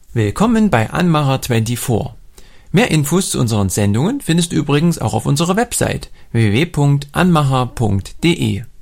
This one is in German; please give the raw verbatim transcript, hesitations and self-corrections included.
Willkommen bei Anmacher vierundzwanzig. Mehr Infos zu unseren Sendungen findest du übrigens auch auf unserer Website w w w punkt anmacher punkt de.